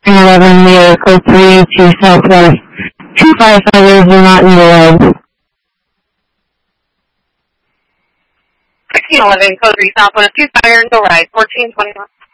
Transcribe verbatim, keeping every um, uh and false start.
eleven near code three to southwest. Two firefighters are not in the road. sixteen eleven, code three southwest, two fire, go right, fourteen twenty-one.